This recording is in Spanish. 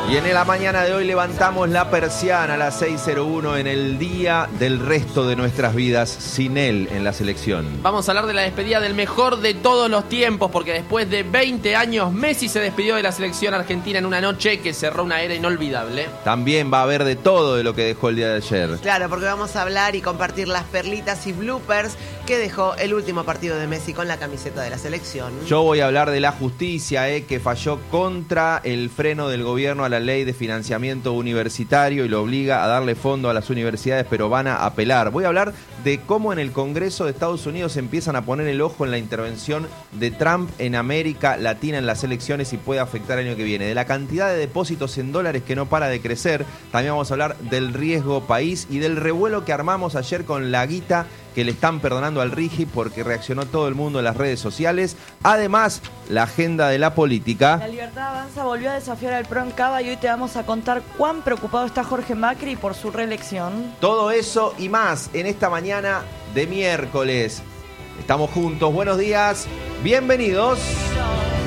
Y en la mañana de hoy levantamos la persiana a las 6:01 en el día del resto de nuestras vidas sin él en la selección. Vamos a hablar de la despedida del mejor de todos los tiempos, porque después de 20 años Messi se despidió de la selección argentina en una noche que cerró una era inolvidable. También va a haber de todo de lo que dejó el día de ayer. Claro, porque vamos a hablar y compartir las perlitas y bloopers que dejó el último partido de Messi con la camiseta de la selección. Yo voy a hablar de la justicia que falló contra el freno del gobierno a la ley de financiamiento universitario y lo obliga a darle fondo a las universidades, pero van a apelar. Voy a hablar de cómo en el Congreso de Estados Unidos empiezan a poner el ojo en la intervención de Trump en América Latina en las elecciones y puede afectar el año que viene. De la cantidad de depósitos en dólares que no para de crecer. También vamos a hablar del riesgo país y del revuelo que armamos ayer con la guita que le están perdonando al Rigi porque reaccionó todo el mundo en las redes sociales. Además, la agenda de la política. La Libertad Avanza volvió a desafiar al PRO en Cava y hoy te vamos a contar cuán preocupado está Jorge Macri por su reelección. Todo eso y más en esta mañana de miércoles. Estamos juntos, buenos días, bienvenidos.